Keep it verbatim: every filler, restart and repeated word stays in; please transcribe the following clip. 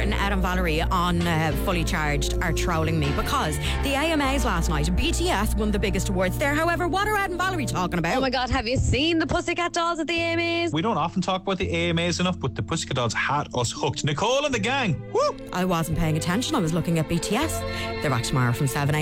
Martin, Ed and Valerie on uh, Fully Charged are trolling me because the A M As last night, B T S won the biggest awards there. However, what are Ed and Valerie talking about? Oh my God, have you seen the Pussycat Dolls at the A M As? We don't often talk about the A M As enough, but the Pussycat Dolls had us hooked. Nicole and the gang, woo! I wasn't paying attention. I was looking at B T S. They're back tomorrow from seven a.m.